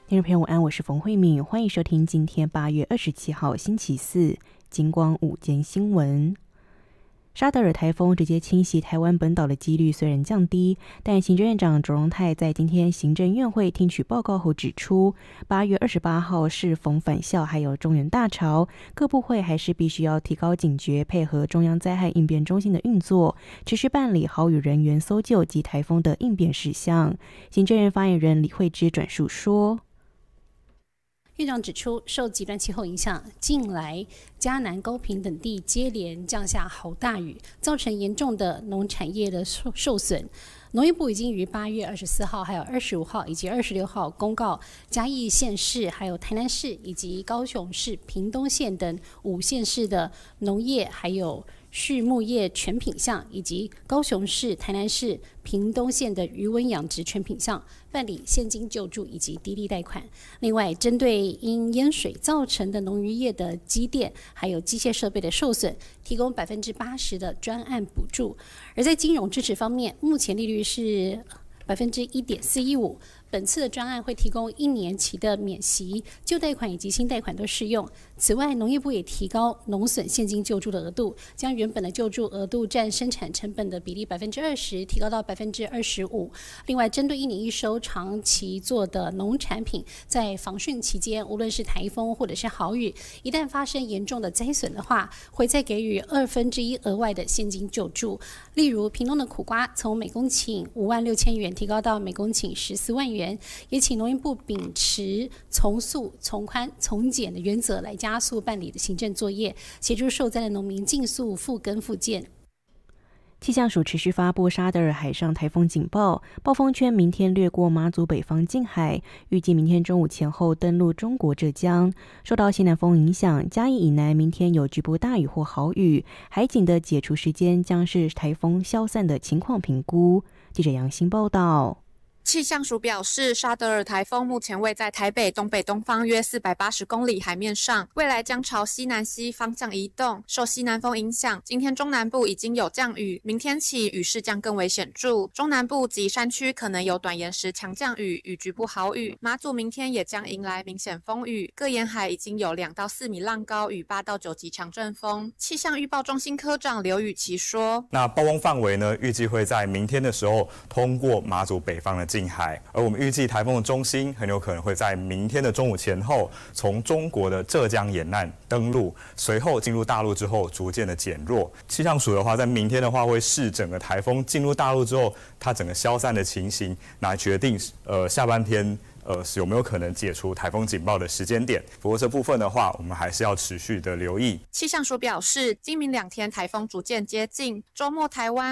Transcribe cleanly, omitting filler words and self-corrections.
听众朋友午安，我是冯慧敏，欢迎收听今天8月27号星期四金光午间新闻。沙德尔台风直接侵袭台湾本岛的几率虽然降低，但行政院长卓荣泰在今天行政院会听取报告后指出，8月28号适逢返校还有中原大潮，各部会还是必须要提高警觉，配合中央灾害应变中心的运作，持续办理豪雨人员搜救及台风的应变事项。行政院发言人李惠芝转述说， 院长指出，受极端气候影响，近来嘉南、高屏等地接连降下豪大雨，造成严重的农产业的受损。农业部已经于8月24号、还有25号以及26号公告嘉义县市、还有台南市以及高雄市、屏东县等5县市的农业还有畜牧业全品项，以及高雄市、台南市、屏东县的渔温养殖全品项办理现金救助以及低利贷款。另外，针对因淹水造成的农渔业的机电还有机械设备的受损，提供80%的专案补助。而在金融支持方面，目前利率是1.415%。本次的专案会提供1年期的免息，旧贷款以及新贷款都适用。此外，农业部也提高农损现金救助的额度，将原本的救助额度占生产成本的比例20%提高到25%。另外，针对1年1收长期做的农产品，在防汛期间，无论是台风或者是豪雨，一旦发生严重的灾损的话，会再给予1/2额外的现金救助。例如，屏东的苦瓜从每公顷56000元提高到每公顷14万元。也请农业部秉持从速、从宽、从简的原则来加速办理的行政作业，协助受灾的农民尽速复耕复建。 气象署持续发布沙德尔海上台风警报，暴风圈明天掠过马祖北方近海，预计明天中午前后登陆中国浙江。受到西南风影响，嘉义以南明天有局部大雨或豪雨，海警的解除时间将是台风消散的情况评估。记者杨欣报道。 气象署表示，沙德尔台风目前位在台北东北东方约480公里海面上，未来将朝西南西方向移动。受西南风影响，今天中南部已经有降雨，明天起雨势将更为显著。中南部及山区可能有短延时强降雨与局部豪雨。马祖明天也将迎来明显风雨，各沿海已经有2到4米浪高与8到9级强阵风。气象预报中心科长刘雨琦说， 那暴风范围呢，预计会在明天的时候通过马祖北方的近海，而我们预计台风的中心很有可能会在明天的中午前后从中国的浙江沿岸登陆，随后进入大陆之后逐渐的减弱。气象署的话，在明天的话会视整个台风进入大陆之后它整个消散的情形，来决定下半天是有没有可能解除台风警报的时间点。不过这部分的话，我们还是要持续的留意。 气象署表示，今明2天台风逐渐接近，周末台湾